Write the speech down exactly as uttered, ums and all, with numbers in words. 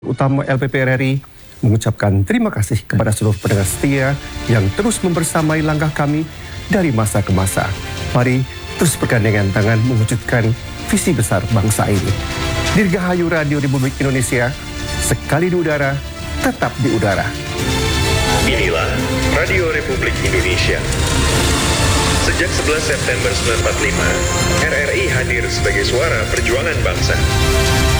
Utama L P P R R I mengucapkan terima kasih kepada seluruh pendengar setia yang terus membersamai langkah kami dari masa ke masa. Mari terus bergandengan tangan mewujudkan visi besar bangsa ini. Dirgahayu Radio Republik Indonesia, sekali di udara, tetap di udara. Inilah Radio Republik Indonesia. Sejak sebelas September seribu sembilan ratus empat puluh lima, R R I hadir sebagai suara perjuangan bangsa.